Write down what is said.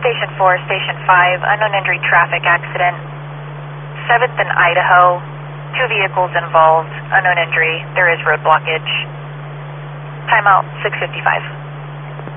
Station 4, Station 5, unknown injury traffic accident. 7th and Idaho, 2 vehicles involved, unknown injury, there is road blockage. Timeout 6:55.